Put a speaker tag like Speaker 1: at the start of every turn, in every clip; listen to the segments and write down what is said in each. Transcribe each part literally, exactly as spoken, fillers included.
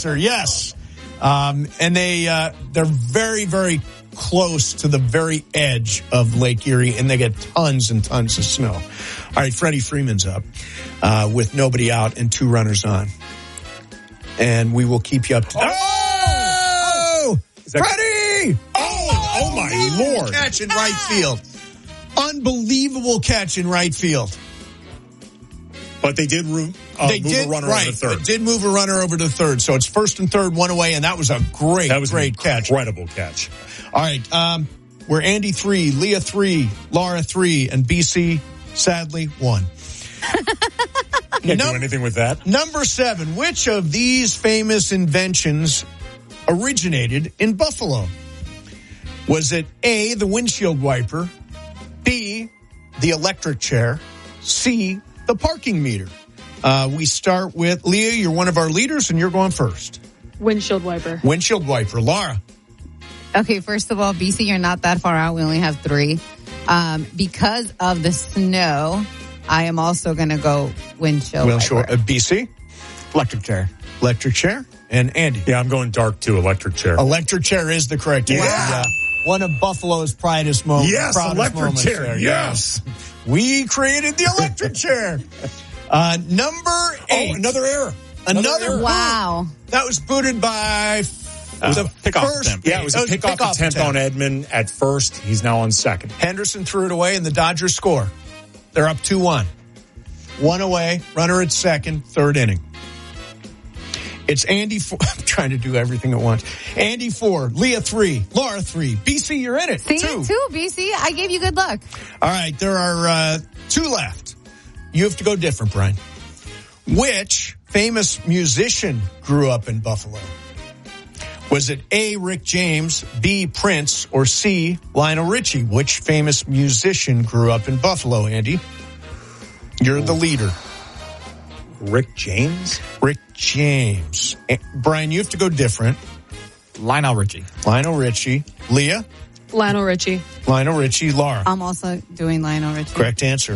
Speaker 1: answer. Yes. Um, and they, uh, they're very, very close to the very edge of Lake Erie, and they get tons and tons of snow. All right, Freddie Freeman's up uh, with nobody out and two runners on. And we will keep you up to date. Oh!
Speaker 2: That-
Speaker 1: Freddie!
Speaker 2: Oh, oh my Lord.
Speaker 1: Catch in right field. Unbelievable catch in right field.
Speaker 2: But they did uh,
Speaker 1: they
Speaker 2: move
Speaker 1: did,
Speaker 2: a runner
Speaker 1: right,
Speaker 2: over to third.
Speaker 1: They did move a runner over to third. So it's first and third, one away, and that was a great,
Speaker 2: that was
Speaker 1: great
Speaker 2: an
Speaker 1: catch.
Speaker 2: Incredible catch.
Speaker 1: All right. Um, we're Andy three, Leah three, Laura three, and B C, sadly, one.
Speaker 2: Can't
Speaker 1: Num-
Speaker 2: do anything with that.
Speaker 1: Number seven. Which of these famous inventions originated in Buffalo? Was it A, the windshield wiper, B, the electric chair, C, the parking meter? Uh, we start with Leah. You're one of our leaders, and you're going first.
Speaker 3: Windshield wiper.
Speaker 1: Windshield wiper. Laura.
Speaker 4: Okay, first of all, B C, you're not that far out. We only have three. Um, because of the snow, I am also going to go windshield
Speaker 1: Windshield.
Speaker 4: wiper.
Speaker 1: Uh, B C.
Speaker 5: Electric chair.
Speaker 1: Electric chair. And Andy.
Speaker 2: Yeah, I'm going dark too. Electric chair.
Speaker 1: Electric chair is the correct answer.
Speaker 2: Yeah.
Speaker 1: Uh, one of Buffalo's proudest moments.
Speaker 2: Yes,
Speaker 1: proudest
Speaker 2: electric
Speaker 1: moments
Speaker 2: chair.
Speaker 1: there.
Speaker 2: Yes.
Speaker 1: We created the electric chair. Uh, number eight.
Speaker 2: Oh, another error.
Speaker 1: Another,
Speaker 2: Another error.
Speaker 4: Wow.
Speaker 1: That was booted by
Speaker 5: Uh,
Speaker 1: the
Speaker 5: pick off
Speaker 1: first.
Speaker 5: attempt.
Speaker 2: Yeah, it was a
Speaker 1: That
Speaker 2: pick off
Speaker 1: pickoff
Speaker 2: attempt on Edmund at first. He's now on second.
Speaker 1: Henderson threw it away, and the Dodgers score. They're up two one. One away, runner at second, third inning. It's Andy four. I'm trying to do everything at once. Andy four, Leah three, Laura three. B C, you're in it.
Speaker 4: See,
Speaker 1: two.
Speaker 4: two, B C. I gave you good luck.
Speaker 1: All right, there are uh, two left. You have to go different, Brian. Which famous musician grew up in Buffalo? Was it A, Rick James, B, Prince, or C, Lionel Richie? Which famous musician grew up in Buffalo, Andy? You're the leader.
Speaker 2: Rick James?
Speaker 1: Rick James. Eh, Brian, you have to go different.
Speaker 5: Lionel Richie.
Speaker 1: Lionel Richie. Leah?
Speaker 3: Lionel Richie.
Speaker 1: Lionel Richie. Laura?
Speaker 4: I'm also doing Lionel Richie.
Speaker 1: Correct answer.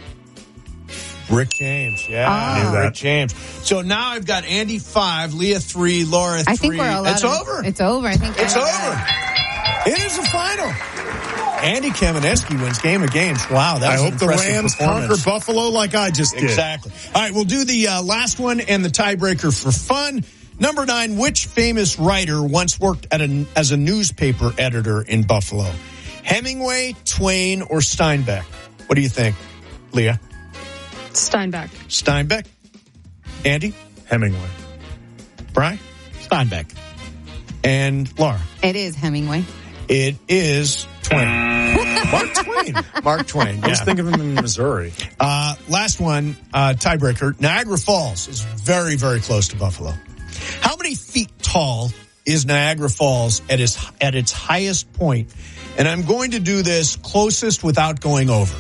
Speaker 1: Rick James. Yeah.
Speaker 4: Oh.
Speaker 2: Knew that.
Speaker 1: Rick James. So now I've got Andy five, Leah three, Laura three.
Speaker 4: I think we're allowed.
Speaker 1: It's
Speaker 4: to-
Speaker 1: over.
Speaker 4: It's over. I think
Speaker 1: It's
Speaker 4: we're
Speaker 1: over.
Speaker 4: allowed.
Speaker 1: It is the final. Andy Kamenetzky wins game of games. Wow, that
Speaker 2: I
Speaker 1: was
Speaker 2: hope
Speaker 1: an
Speaker 2: the
Speaker 1: impressive
Speaker 2: Rams
Speaker 1: performance.
Speaker 2: conquer Buffalo like I just did.
Speaker 1: Exactly. All right, we'll do the uh, last one and the tiebreaker for fun. Number nine, which famous writer once worked at a, as a newspaper editor in Buffalo? Hemingway, Twain, or Steinbeck? What do you think, Leah?
Speaker 3: Steinbeck.
Speaker 1: Steinbeck? Andy?
Speaker 2: Hemingway.
Speaker 1: Brian?
Speaker 5: Steinbeck.
Speaker 1: And Laura?
Speaker 4: It is Hemingway.
Speaker 1: It is Twain.
Speaker 2: Mark Twain.
Speaker 1: Mark Twain.
Speaker 2: I was
Speaker 1: yeah.
Speaker 2: thinking of him in Missouri.
Speaker 1: Uh, last one, uh, tiebreaker. Niagara Falls is very, very close to Buffalo. How many feet tall is Niagara Falls at its, at its highest point? And I'm going to do this closest without going over.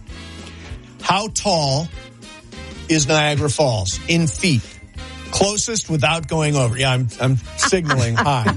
Speaker 1: How tall is Niagara Falls in feet? Closest without going over. Yeah, I'm, I'm signaling high.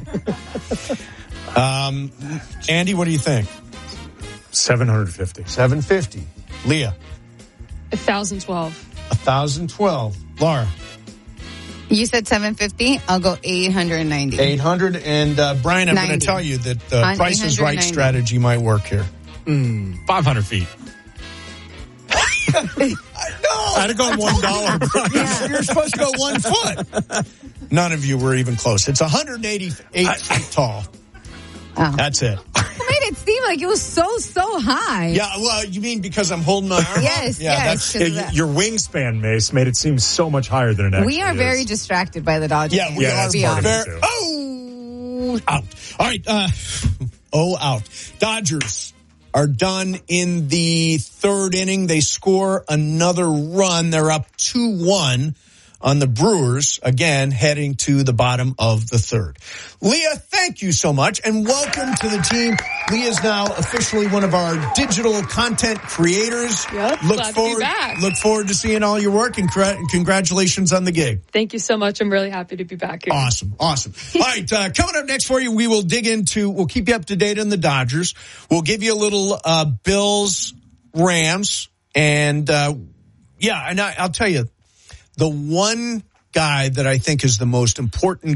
Speaker 1: Um, Andy, what do you think?
Speaker 2: seven hundred fifty.
Speaker 1: seven fifty. Leah?
Speaker 3: one thousand twelve.
Speaker 1: one thousand twelve. Laura?
Speaker 4: You said seven fifty. I'll go eight hundred ninety.
Speaker 1: eight hundred. And uh, Brian, I'm going to
Speaker 4: ninety.
Speaker 1: tell you that the
Speaker 4: On
Speaker 1: Price is Right
Speaker 4: eight hundred ninety.
Speaker 1: strategy might work here.
Speaker 5: Mm, five hundred feet.
Speaker 1: No,
Speaker 2: I'd have gone one dollar.
Speaker 4: Yeah.
Speaker 1: you're supposed to go one foot. None of you were even close. It's one hundred eighty-eight feet tall.
Speaker 4: Oh.
Speaker 1: That's it.
Speaker 4: Who made it seem like it was so, so high?
Speaker 1: Yeah, well, you mean because I'm holding my arm
Speaker 4: Yes,
Speaker 1: up? Yeah,
Speaker 4: yes.
Speaker 1: that's
Speaker 2: Yeah, y- your wingspan, Mace, made it seem so much higher than it actually
Speaker 4: We are
Speaker 2: is.
Speaker 4: very distracted by the Dodgers.
Speaker 1: Yeah, we
Speaker 2: Yeah,
Speaker 1: are
Speaker 2: that's part of it,
Speaker 1: very.
Speaker 2: too.
Speaker 1: Oh, out. All right. Uh, oh, out. Dodgers are done in the third inning. They score another run. They're up two one on the Brewers, again, heading to the bottom of the third. Leah, thank you so much, and welcome to the team. Leah is now officially one of our digital content creaters.
Speaker 3: Yep,
Speaker 1: look
Speaker 3: glad to be
Speaker 1: forward,
Speaker 3: back.
Speaker 1: Look forward to seeing all your work, and cra- congratulations on the gig.
Speaker 3: Thank you so much. I'm really happy to be back here.
Speaker 1: Awesome, awesome. All right, uh, coming up next for you, we will dig into, we'll keep you up to date on the Dodgers. We'll give you a little uh, Bills, Rams, and uh, yeah, and I, I'll tell you, the one guy that I think is the most important